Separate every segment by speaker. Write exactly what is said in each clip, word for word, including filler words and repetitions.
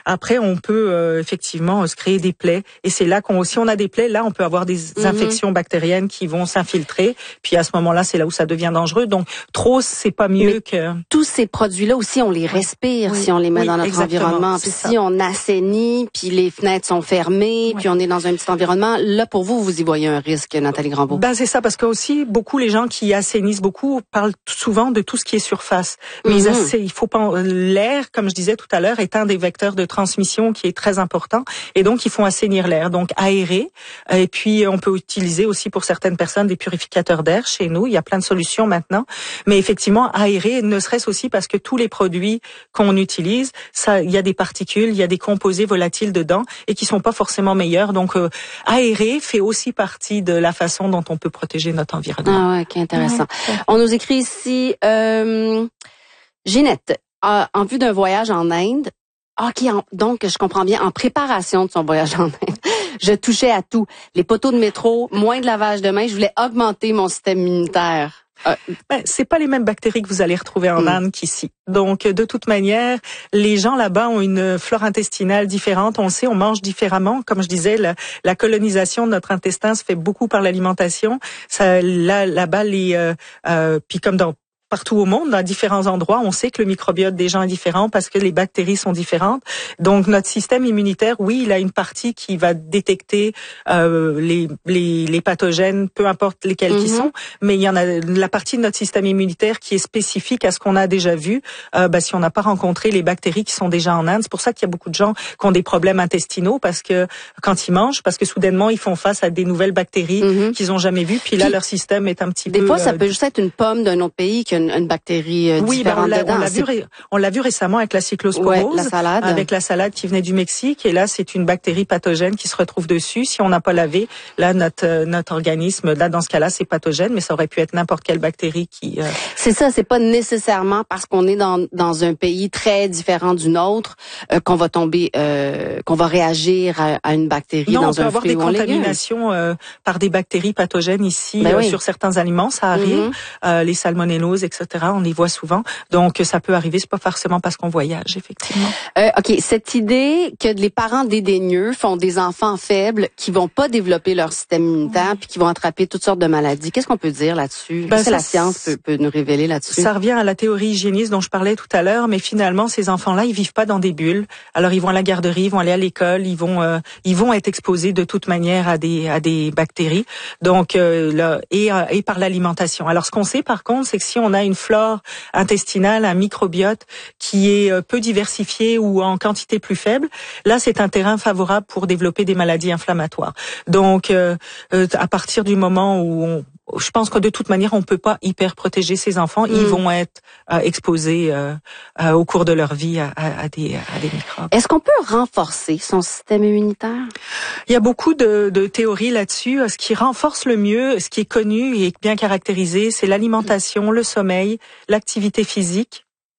Speaker 1: après on peut euh, effectivement se créer des plaies. Et c'est là qu'on, si on a des plaies, là on peut avoir des mm-hmm. infections bactériennes qui vont s'infiltrer. Puis à ce moment-là, c'est là où ça devient dangereux. Donc trop, c'est pas mieux Mais que
Speaker 2: tous ces produits-là aussi, on les respire oui. si on les met oui, dans notre environnement. Puis si on assainit, puis les fenêtres sont fermées, oui. puis on est dans un petit environnement, là pour vous, vous y voyez un risque, Nathalie Granvaux?
Speaker 1: Ben c'est ça, parce que aussi beaucoup les gens qui assainissent beaucoup parlent souvent de tout ce qui est surface. Mais mm-hmm. assez, il faut pas l'air, comme je disais tout à l'heure, est un des vecteurs de transmission qui est très important, et donc ils font assainir l'air, donc aérer. Et puis on peut utiliser aussi pour certaines personnes des purificateurs d'air chez nous. Il y a plein de solutions maintenant, mais effectivement aérer, ne serait-ce aussi parce que tous les produits qu'on utilise, ça, il y a des particules, il y a des composés volatiles dedans et qui sont pas forcément meilleurs. Donc euh, aérer fait aussi partie de la façon dont on peut protéger notre environnement.
Speaker 2: Ah ouais, qui intéressant. Ouais. On nous écrit ici, euh, Ginette, en, en vue d'un voyage en Inde. Ok, en, donc je comprends bien, en préparation de son voyage en Inde, je touchais à tout. Les poteaux de métro, moins de lavage de mains, je voulais augmenter mon système immunitaire.
Speaker 1: Euh, ben, c'est pas les mêmes bactéries que vous allez retrouver en mm. Inde qu'ici. Donc, de toute manière, les gens là-bas ont une flore intestinale différente. On le sait, on mange différemment. Comme je disais, la, la colonisation de notre intestin se fait beaucoup par l'alimentation. Ça, là, là-bas, les, euh, euh, puis comme dans partout au monde, dans différents endroits, on sait que le microbiote des gens est différent parce que les bactéries sont différentes. Donc, notre système immunitaire, oui, il a une partie qui va détecter euh, les, les, les pathogènes, peu importe lesquels mm-hmm. qui sont, mais il y en a la partie de notre système immunitaire qui est spécifique à ce qu'on a déjà vu. Euh, ben, si on n'a pas rencontré les bactéries qui sont déjà en Inde, c'est pour ça qu'il y a beaucoup de gens qui ont des problèmes intestinaux parce que quand ils mangent, parce que soudainement ils font face à des nouvelles bactéries mm-hmm. qu'ils ont jamais vues, puis là puis, leur système est un petit
Speaker 2: des
Speaker 1: peu.
Speaker 2: Des fois, ça
Speaker 1: euh,
Speaker 2: peut juste être une pomme d'un autre pays qui a une, une bactérie euh,
Speaker 1: oui,
Speaker 2: différente
Speaker 1: ben on
Speaker 2: dedans.
Speaker 1: On l'a vu, ré... on l'a vu récemment avec la cyclosporose,
Speaker 2: ouais, la salade.
Speaker 1: avec la salade qui venait du Mexique, et là c'est une bactérie pathogène qui se retrouve dessus. Si on n'a pas lavé, là notre euh, notre organisme, là dans ce cas-là, c'est pathogène, mais ça aurait pu être n'importe quelle bactérie qui. Euh...
Speaker 2: C'est ça, c'est pas nécessairement parce qu'on est dans dans un pays très différent d'une autre euh, qu'on va tomber, euh, qu'on va réagir à, à une bactérie
Speaker 1: non,
Speaker 2: dans
Speaker 1: on peut
Speaker 2: un
Speaker 1: avoir
Speaker 2: fruit
Speaker 1: des
Speaker 2: ou
Speaker 1: contaminations euh, par des bactéries pathogènes ici
Speaker 2: ben
Speaker 1: euh,
Speaker 2: oui.
Speaker 1: sur certains aliments, ça arrive, mm-hmm. euh, les salmonelloses, et cetera. On les voit souvent, donc ça peut arriver. C'est pas forcément parce qu'on voyage, effectivement.
Speaker 2: Euh, ok, cette idée que les parents dédaigneux font des enfants faibles qui vont pas développer leur système immunitaire oui. puis qui vont attraper toutes sortes de maladies. Qu'est-ce qu'on peut dire là-dessus? Ben, Qu'est-ce que la science peut, peut nous révéler là-dessus?
Speaker 1: Ça revient à la théorie hygiéniste dont je parlais tout à l'heure, mais finalement ces enfants-là, ils vivent pas dans des bulles. Alors ils vont à la garderie, ils vont aller à l'école, ils vont euh, ils vont être exposés de toute manière à des à des bactéries. Donc euh, là et et par l'alimentation. Alors ce qu'on sait par contre, c'est que si on a une flore intestinale, un microbiote qui est peu diversifié ou en quantité plus faible, là c'est un terrain favorable pour développer des maladies inflammatoires. Donc euh, euh, à partir du moment où on je pense que de toute manière, on peut pas hyper protéger ces enfants. Ils mmh. vont être euh, exposés euh, euh, au cours de leur vie à, à, à, des, à des microbes.
Speaker 2: Est-ce qu'on peut renforcer son système immunitaire?
Speaker 1: Il y a beaucoup de, de théories là-dessus. Ce qui renforce le mieux, ce qui est connu et bien caractérisé, c'est l'alimentation, le sommeil, l'activité physique.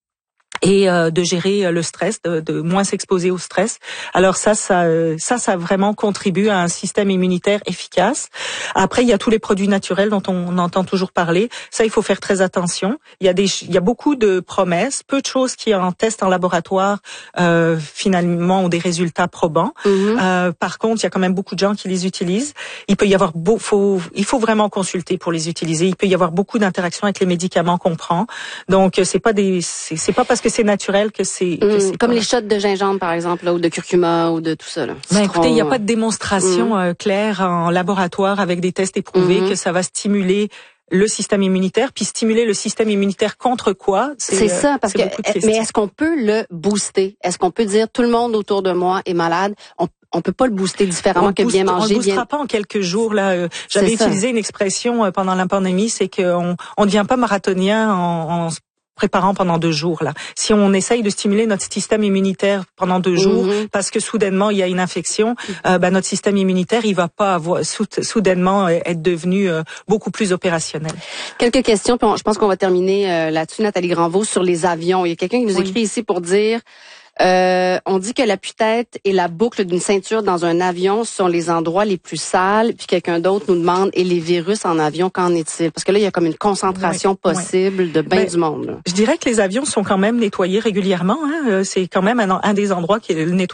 Speaker 1: Et euh, de gérer le stress, de, de moins s'exposer au stress. Alors ça, ça, ça, ça vraiment contribue à un système immunitaire efficace. Après, il y a tous les produits naturels dont on entend toujours parler. Ça, il faut faire très attention. Il y a des, il y a beaucoup de promesses, peu de choses qui en testent en laboratoire euh, finalement ont des résultats probants. Mm-hmm. Euh, par contre, il y a quand même beaucoup de gens qui les utilisent. Il peut y avoir, beau, faut, il faut vraiment consulter pour les utiliser. Il peut y avoir beaucoup d'interactions avec les médicaments qu'on prend. Donc c'est pas des, c'est, c'est pas parce que c'est naturel que c'est
Speaker 2: mmh,
Speaker 1: que c'est
Speaker 2: comme
Speaker 1: pas...
Speaker 2: les shots de gingembre par exemple là, ou de curcuma ou de tout ça là.
Speaker 1: Ben, écoutez, il n'y a pas de démonstration mmh. euh, claire en laboratoire avec des tests éprouvés mmh. que ça va stimuler le système immunitaire, puis stimuler le système immunitaire contre quoi?
Speaker 2: C'est, c'est ça, parce c'est que mais est-ce qu'on peut le booster? Est-ce qu'on peut dire tout le monde autour de moi est malade? On On peut pas le booster différemment on que booste, bien manger.
Speaker 1: On le boostera
Speaker 2: bien...
Speaker 1: pas en quelques jours. Là, j'avais utilisé une expression pendant la pandémie, c'est qu'on on devient pas marathonien en, en préparant pendant deux jours là. Si on essaye de stimuler notre système immunitaire pendant deux jours, mm-hmm. parce que soudainement il y a une infection, mm-hmm. euh, ben notre système immunitaire il va pas avoir soud- soudainement être devenu euh, beaucoup plus opérationnel.
Speaker 2: Quelques questions, puis on, je pense qu'on va terminer euh, là-dessus, Nathalie Granvaux, sur les avions. Il y a quelqu'un qui nous oui. écrit ici pour dire. Euh, on dit que l'appui-tête et la boucle d'une ceinture dans un avion sont les endroits les plus sales. Puis quelqu'un d'autre nous demande, et les virus en avion, qu'en est-il? Parce que là, il y a comme une concentration oui, possible oui. de bien ben, du monde. Là.
Speaker 1: Je dirais que les avions sont quand même nettoyés régulièrement. Hein. C'est quand même un, un des endroits qui est le nettoyage